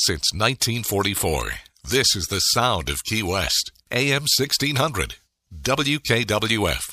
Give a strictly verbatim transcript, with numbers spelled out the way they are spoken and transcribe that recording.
since nineteen forty-four. This is the sound of Key West. A M sixteen hundred. W K W F.